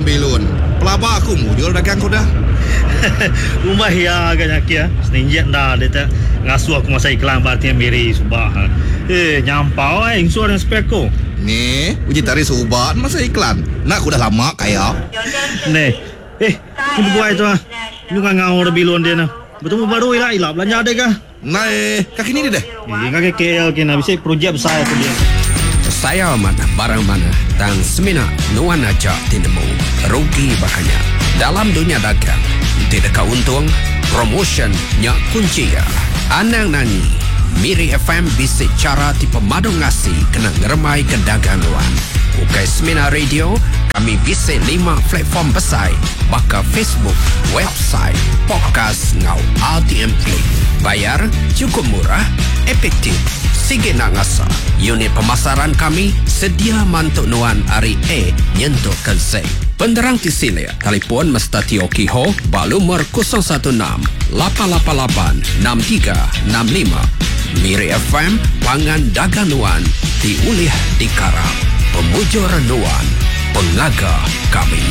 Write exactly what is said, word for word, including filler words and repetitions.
dagang belon. Pelaba aku mujur dagang kau dah. Rumah ya agak ya. Seninjak dah dia tak ngasuh aku masa iklan berarti miri subah. Eh nyampau eh insurans speko. Ni, uji tarikh serubat masa iklan. Nak aku dah lama kaya. Nih. Eh, ni buat itu ah. Ni kan ngau dah bilon dia nah. Betul baru ilah ilah belanja ada kah? Nah, eh, kaki ni dia deh. Eh, kaki K L kena bisa projek besar tu dia. Saya mana barang mana dan semina nuan aja tinemu rugi banyak. Dalam dunia dagang tidak keuntung promotion nya kunci ya. Anang nani Miri F M bisik cara tipe madu ngasih kena ngeremai ke dagang luan. Ukai Semina Radio kami bisik lima platform besar baka Facebook, website, podcast ngau R T M Play. Bayar cukup murah, efektif. Sige nak ngasa. Unit pemasaran kami sedia mantuk nuan hari A nyentuh ke Z. Penderang Tisilia, telefon Mesta Tio Kiho, balumur kosong satu enam lapan lapan lapan enam tiga enam lima. Miri F M, pangan dagang nuan, diulih di karang. Pemujur nuan, pengaga kami.